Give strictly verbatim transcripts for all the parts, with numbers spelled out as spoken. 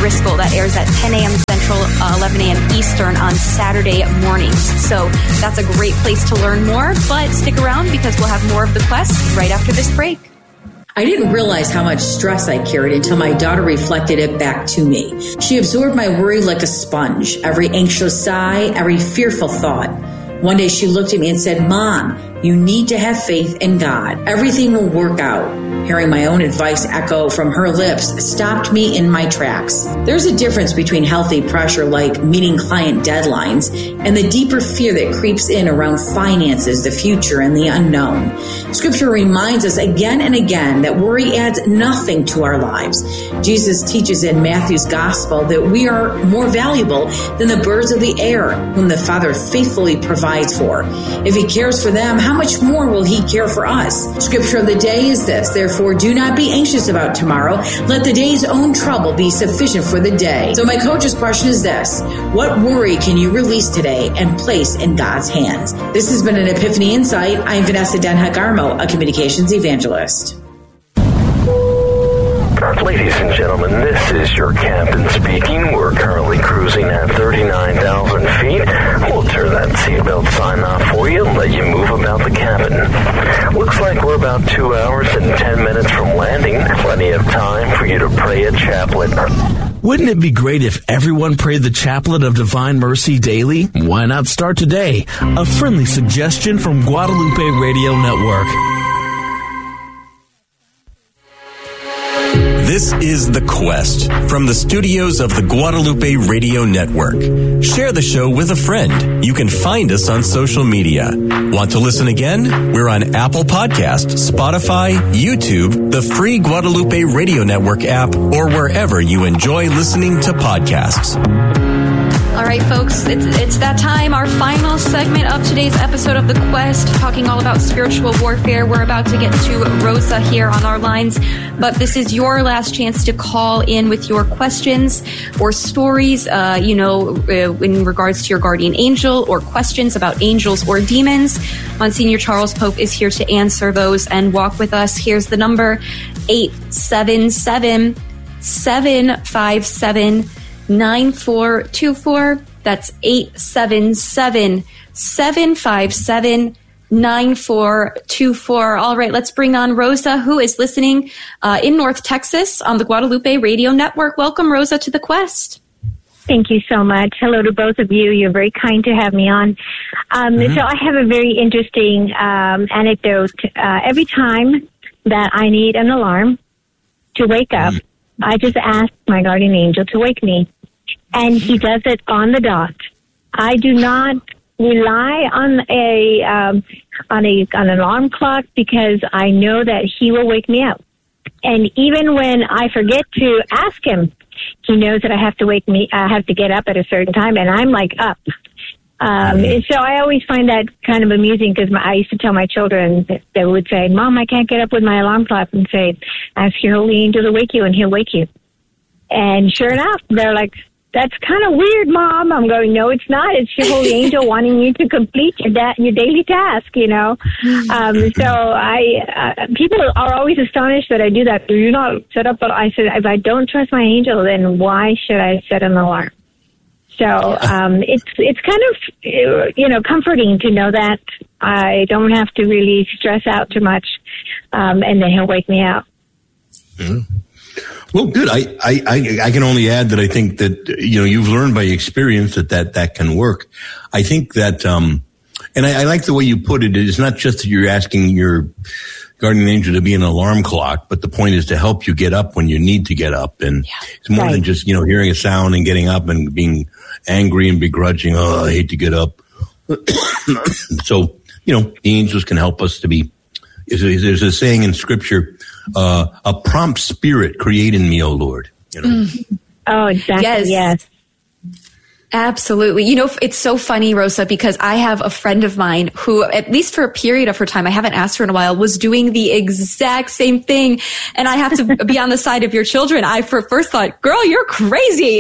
Driscoll that airs at ten a.m. Central, uh, eleven a.m. Eastern on Saturday mornings. So that's a great place to learn more, but stick around because we'll have more of The Quest right after this break. I didn't realize how much stress I carried until my daughter reflected it back to me. She absorbed my worry like a sponge, every anxious sigh, every fearful thought. One day she looked at me and said, "Mom, you need to have faith in God. Everything will work out." Hearing my own advice echo from her lips stopped me in my tracks. There's a difference between healthy pressure like meeting client deadlines and the deeper fear that creeps in around finances, the future, and the unknown. Scripture reminds us again and again that worry adds nothing to our lives. Jesus teaches in Matthew's gospel that we are more valuable than the birds of the air, whom the Father faithfully provides for. If he cares for them, how much more will he care for us? Scripture of the day is this: therefore do not be anxious about tomorrow. Let the day's own trouble be sufficient for the day. So my coach's question is this: what worry can you release today and place in God's hands? This has been an Epiphany Insight. I'm Vanessa Denhak-Armo, a communications evangelist. Ladies and gentlemen, this is your captain speaking. We're currently cruising at thirty-nine thousand feet. We'll turn that seatbelt sign off for you and let you move about the cabin. Looks like we're about two hours and ten minutes from landing. Plenty of time for you to pray a chaplet. Wouldn't it be great if everyone prayed the Chaplet of Divine Mercy daily? Why not start today? A friendly suggestion from Guadalupe Radio Network. This is The Quest from the studios of the Guadalupe Radio Network. Share the show with a friend. You can find us on social media. Want to listen again? We're on Apple Podcasts, Spotify, YouTube, the free Guadalupe Radio Network app, or wherever you enjoy listening to podcasts. All right, folks, it's it's that time, our final segment of today's episode of The Quest, talking all about spiritual warfare. We're about to get to Rosa here on our lines, but this is your last chance to call in with your questions or stories, uh, you know, uh, in regards to your guardian angel or questions about angels or demons. Monsignor Charles Pope is here to answer those and walk with us. Here's the number, eight seven seven, seven five seven, nine four two four. That's eight seven seven, seven five seven, nine four two four. All right, let's bring on Rosa, who is listening uh, in North Texas on the Guadalupe Radio Network. Welcome, Rosa, to The Quest. Thank you so much. Hello to both of you. You're very kind to have me on. Um, mm-hmm. So I have a very interesting um, anecdote. Uh, every time that I need an alarm to wake up, mm-hmm. I just ask my guardian angel to wake me. And he does it on the dot. I do not rely on a um, on a on an alarm clock because I know that he will wake me up. And even when I forget to ask him, he knows that I have to wake me. I have to get up at a certain time, and I'm like up. Um, and so I always find that kind of amusing because I used to tell my children that they would say, "Mom, I can't get up with my alarm clock," and say, "Ask your holy angel to wake you, and he'll wake you." And sure enough, they're like, "That's kind of weird, Mom." I'm going, "No, it's not. It's your holy angel wanting you to complete your da- your daily task, you know." Um, so I, uh, people are always astonished that I do that. Do you not set up? But I said, if I don't trust my angel, then why should I set an alarm? So um, it's it's kind of, you know, comforting to know that I don't have to really stress out too much, um, and then he'll wake me up. Mm-hmm. Well, good. I, I, I can only add that I think that, you know, you've learned by experience that that, that can work. I think that, um, and I, I like the way you put it. It's not just that you're asking your guardian angel to be an alarm clock, but the point is to help you get up when you need to get up. And yeah, it's more right. than just, you know, hearing a sound and getting up and being angry and begrudging. Oh, I hate to get up. So, you know, the angels can help us to be, there's a saying in scripture, Uh, a prompt spirit create in me, O Lord. You know? Mm. Oh, exactly. Yes. yes. Absolutely. You know, it's so funny, Rosa, because I have a friend of mine who, at least for a period of her time, I haven't asked her in a while, was doing the exact same thing. And I have to be on the side of your children. I for first thought, girl, you're crazy.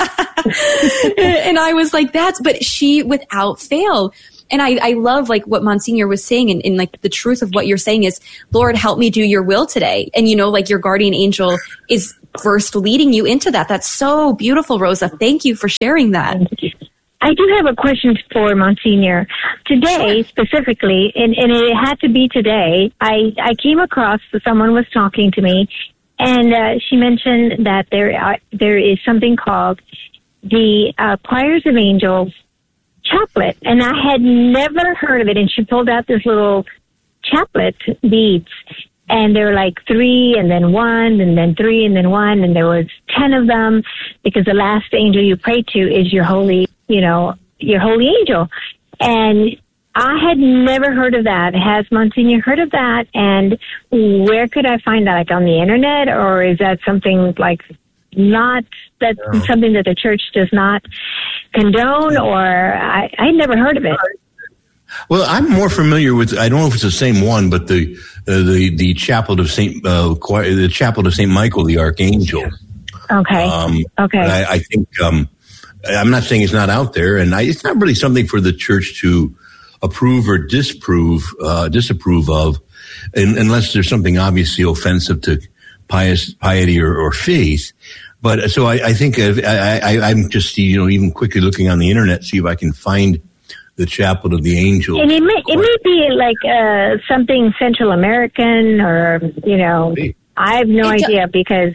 And I was like, that's, but she without fail. And I, I love like what Monsignor was saying, and, and like the truth of what you're saying is, Lord, help me do your will today. And you know, like your guardian angel is first leading you into that. That's so beautiful, Rosa. Thank you for sharing that. I do have a question for Monsignor. Today, specifically, and, and it had to be today, I, I came across, someone was talking to me, and uh, she mentioned that there are, there is something called the uh, Choirs of Angels chaplet, and I had never heard of it, and she pulled out this little chaplet beads, and there were like three, and then one, and then three, and then one, and there was ten of them, because the last angel you pray to is your holy, you know, your holy angel. And I had never heard of that. Has Monsignor heard of that? And where could I find that? Like on the internet, or is that something like not, that's no. something that the church does not condone, or I, I never heard of it. Well, I'm more familiar with, I don't know if it's the same one, but the uh, the the chaplet of Saint uh, the chaplet of Saint Michael the Archangel. Okay. Um, okay. I, I think um, I'm not saying it's not out there, and I, it's not really something for the church to approve or disprove, uh, disapprove of, in, unless there's something obviously offensive to pious piety or, or faith. But so I, I think I, I, I'm just, you know, even quickly looking on the internet, see if I can find the Chaplet of the Angels. And it may, it may be like uh, something Central American, or, you know, I have no it idea do- because.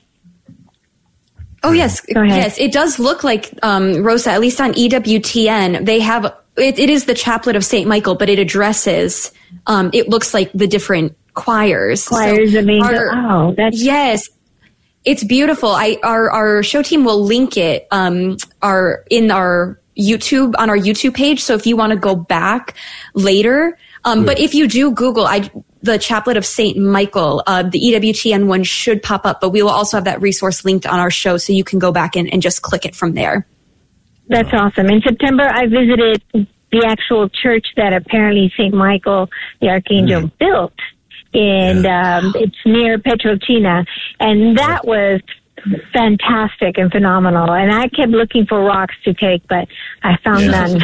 Oh, yes. Yes, it does look like, um, Rosa, at least on E W T N, they have, it, it is the Chaplet of Saint Michael, but it addresses, um, it looks like the different choirs. Choirs so of Angels. Oh, that's. Yes. It's beautiful. I, our, our show team will link it, um, our, in our YouTube, on our YouTube page. So if you want to go back later, um, but if you do Google, I, the Chaplet of Saint Michael, uh, the E W T N one should pop up, but we will also have that resource linked on our show, so you can go back and, and just click it from there. That's awesome. In September, I visited the actual church that apparently Saint Michael, the Archangel, mm. built. And um, it's near Petrocina, and that was fantastic and phenomenal. And I kept looking for rocks to take, but I found yeah.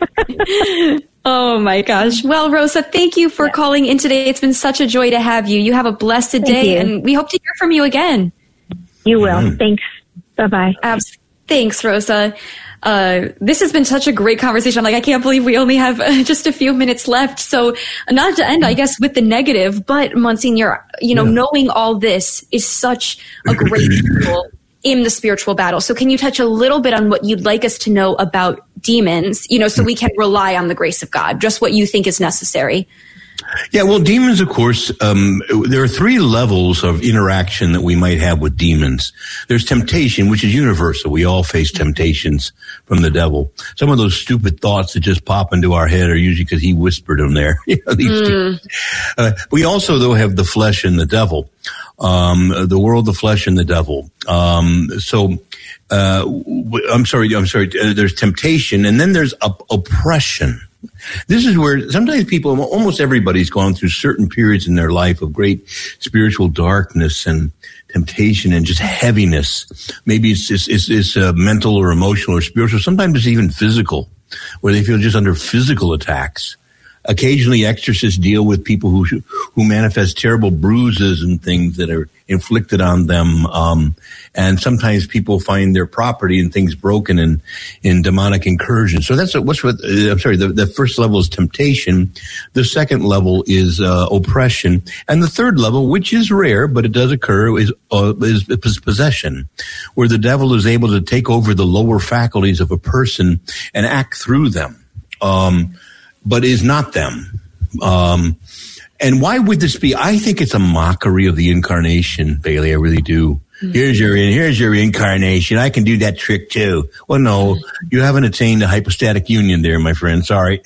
none. Oh my gosh! Well, Rosa, thank you for yeah. calling in today. It's been such a joy to have you. You have a blessed thank day, you. And we hope to hear from you again. You will. Mm. Thanks. Bye bye. Abs- Thanks, Rosa. Uh, this has been such a great conversation. Like, I can't believe we only have uh, just a few minutes left. So not to end, I guess, with the negative, but Monsignor, you know, yeah. knowing all this is such a great tool in the spiritual battle. So can you touch a little bit on what you'd like us to know about demons, you know, so we can rely on the grace of God, just what you think is necessary? Yeah, well, demons, of course, um, there are three levels of interaction that we might have with demons. There's temptation, which is universal. We all face temptations from the devil. Some of those stupid thoughts that just pop into our head are usually because he whispered them there. You know, these mm. uh, we also, though, have the flesh and the devil, um, the world, the flesh, and the devil. Um, so, uh, I'm sorry, I'm sorry, uh, there's temptation, and then there's op- oppression. This is where sometimes people, almost everybody's gone through certain periods in their life of great spiritual darkness and temptation and just heaviness. Maybe it's it's, it's, it's uh, mental or emotional or spiritual. Sometimes it's even physical, where they feel just under physical attacks. Occasionally, exorcists deal with people who who manifest terrible bruises and things that are inflicted on them. Um, and sometimes people find their property and things broken in, in demonic incursion. So that's what's what, uh, I'm sorry, the, the first level is temptation. The second level is uh, oppression. And the third level, which is rare, but it does occur, is, uh, is, is possession, where the devil is able to take over the lower faculties of a person and act through them. Um, but is not them. Um, and why would this be? I think it's a mockery of the incarnation, Bailey. I really do. Mm-hmm. Here's your here's your incarnation. I can do that trick too. Well, no, you haven't attained a hypostatic union there, my friend. Sorry.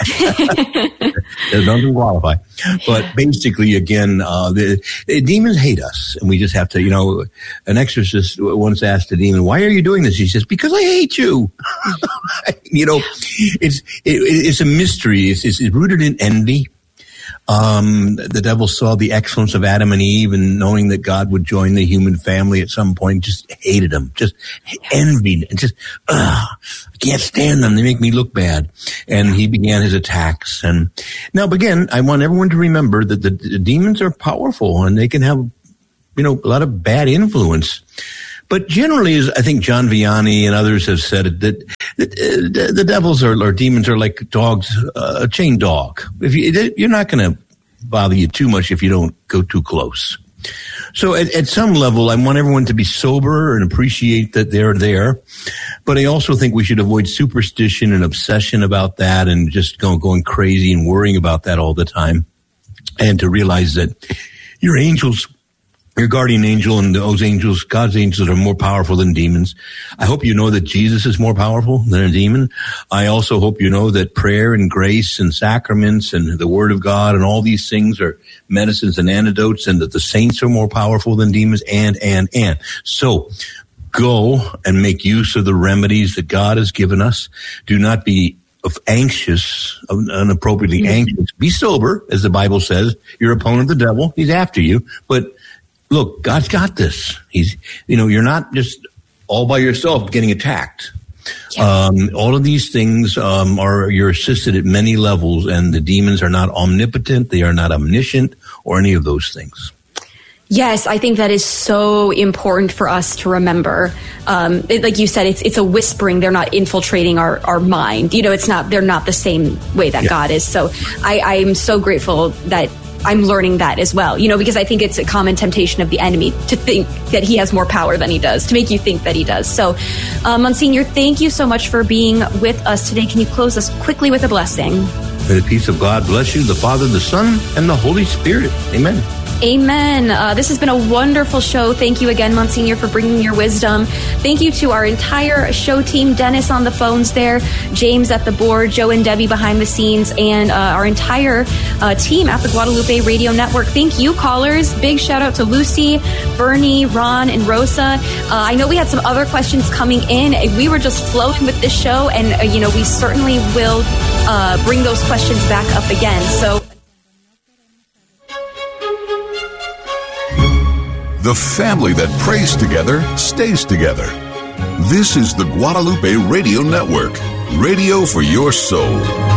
It doesn't qualify. But basically, again, uh, the, the demons hate us. And we just have to, you know, an exorcist once asked a demon, why are you doing this? He says, because I hate you. You know, it's it, it's a mystery. It's, it's rooted in envy. Um, the devil saw the excellence of Adam and Eve, and knowing that God would join the human family at some point, just hated them, just envied, and just, ugh, I can't stand them. They make me look bad. And he began his attacks. And now, again, I want everyone to remember that the, the demons are powerful and they can have, you know, a lot of bad influence. But generally, as I think John Vianney and others have said it, that, that uh, the devils are, or demons are like dogs, uh, a chained dog. If you, you're not going to bother you too much if you don't go too close. So at, at some level, I want everyone to be sober and appreciate that they're there. But I also think we should avoid superstition and obsession about that and just go, going crazy and worrying about that all the time. And to realize that your angels, your guardian angel and those angels, God's angels, are more powerful than demons. I hope you know that Jesus is more powerful than a demon. I also hope you know that prayer and grace and sacraments and the Word of God and all these things are medicines and antidotes, and that the saints are more powerful than demons, and, and, and. So go and make use of the remedies that God has given us. Do not be of anxious, inappropriately mm-hmm. anxious. Be sober, as the Bible says. Your opponent, the devil, he's after you, but look, God's got this. He's, you know, you're not just all by yourself getting attacked. Yeah. Um, all of these things um, are, you're assisted at many levels, and the demons are not omnipotent. They are not omniscient or any of those things. Yes, I think that is so important for us to remember. Um, it, like you said, it's it's a whispering. They're not infiltrating our, our mind. You know, it's not, they're not the same way that yeah. God is. So I, I am so grateful that I'm learning that as well, you know, because I think it's a common temptation of the enemy to think that he has more power than he does, to make you think that he does. So, uh, Monsignor, thank you so much for being with us today. Can you close us quickly with a blessing? May the peace of God bless you, the Father, the Son, and the Holy Spirit. Amen. Amen. Uh, this has been a wonderful show. Thank you again, Monsignor, for bringing your wisdom. Thank you to our entire show team, Dennis on the phones there, James at the board, Joe and Debbie behind the scenes, and uh, our entire uh, team at the Guadalupe Radio Network. Thank you, callers. Big shout out to Lucy, Bernie, Ron, and Rosa. Uh, I know we had some other questions coming in. We were just flowing with this show, and, uh, you know, we certainly will uh, bring those questions back up again. So, the family that prays together stays together. This is the Guadalupe Radio Network, radio for your soul.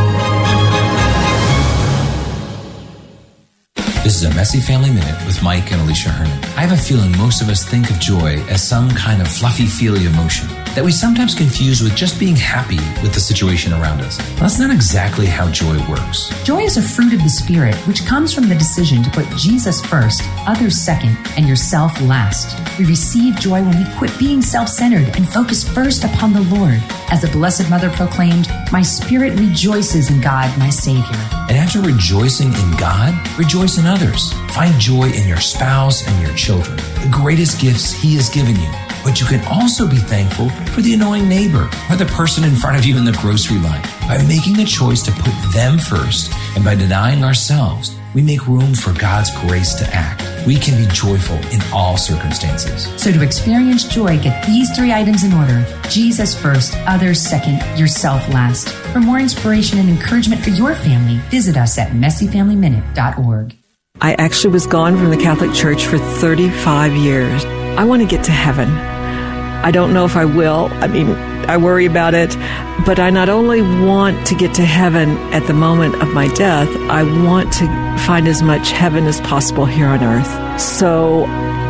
This is a Messy Family Minute with Mike and Alicia Herman. I have a feeling most of us think of joy as some kind of fluffy-feely emotion that we sometimes confuse with just being happy with the situation around us. Well, that's not exactly how joy works. Joy is a fruit of the Spirit, which comes from the decision to put Jesus first, others second, and yourself last. We receive joy when we quit being self-centered and focus first upon the Lord. As the Blessed Mother proclaimed, "My spirit rejoices in God, my Savior." And after rejoicing in God, rejoice in others. Find joy in your spouse and your children, the greatest gifts He has given you. But you can also be thankful for the annoying neighbor or the person in front of you in the grocery line. By making the choice to put them first and by denying ourselves, we make room for God's grace to act. We can be joyful in all circumstances. So to experience joy, get these three items in order. Jesus first, others second, yourself last. For more inspiration and encouragement for your family, visit us at messy family minute dot org. I actually was gone from the Catholic Church for thirty-five years. I want to get to heaven. I don't know if I will. I mean, I worry about it. But I not only want to get to heaven at the moment of my death, I want to find as much heaven as possible here on earth. So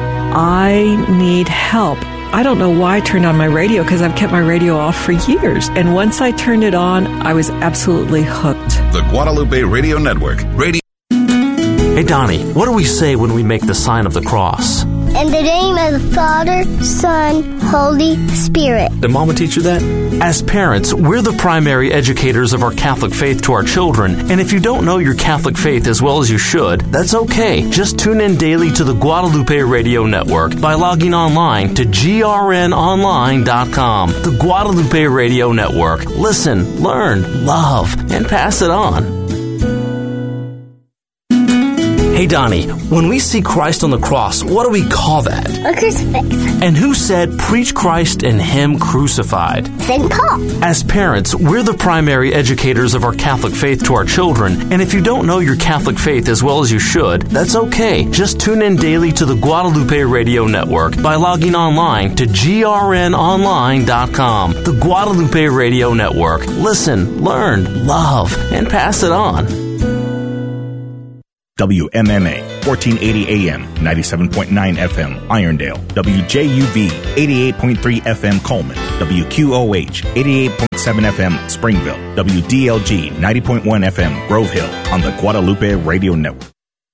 I need help. I don't know why I turned on my radio, because I've kept my radio off for years. And once I turned it on, I was absolutely hooked. The Guadalupe Radio Network. Radio. Hey, Donnie, what do we say when we make the sign of the cross? In the name of the Father, Son, Holy Spirit. Did Mama teach you that? As parents, we're the primary educators of our Catholic faith to our children, and if you don't know your Catholic faith as well as you should, that's okay. Just tune in daily to the Guadalupe Radio Network by logging online to G R N online dot com. The Guadalupe Radio Network. Listen, learn, love, and pass it on. Hey, Donnie, when we see Christ on the cross, what do we call that? A crucifix. And who said, preach Christ and Him crucified? Saint Paul. As parents, we're the primary educators of our Catholic faith to our children, and if you don't know your Catholic faith as well as you should, that's okay. Just tune in daily to the Guadalupe Radio Network by logging online to G R N online dot com. The Guadalupe Radio Network. Listen, learn, love, and pass it on. W M M A, fourteen eighty A M, ninety-seven point nine F M, Irondale. W J U V, eighty-eight point three F M, Coleman. W Q O H, eighty-eight point seven F M, Springville. W D L G, ninety point one F M, Grove Hill, on the Guadalupe Radio Network.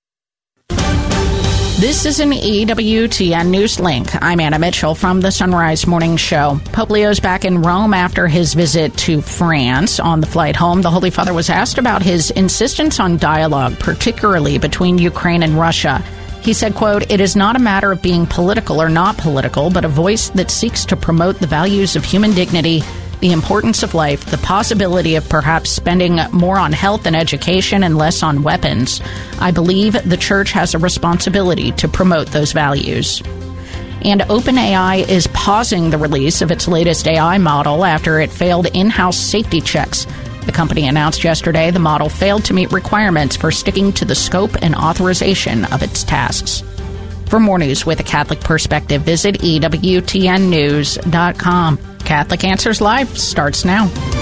This is an E W T N News Link. I'm Anna Mitchell from the Sunrise Morning Show. Pope Leo's back in Rome after his visit to France. On the flight home, the Holy Father was asked about his insistence on dialogue, particularly between Ukraine and Russia. He said, quote, "It is not a matter of being political or not political, but a voice that seeks to promote the values of human dignity, the importance of life, the possibility of perhaps spending more on health and education and less on weapons. I believe the Church has a responsibility to promote those values." And OpenAI is pausing the release of its latest A I model after it failed in-house safety checks. The company announced yesterday the model failed to meet requirements for sticking to the scope and authorization of its tasks. For more news with a Catholic perspective, visit E W T N news dot com. Catholic Answers Live starts now.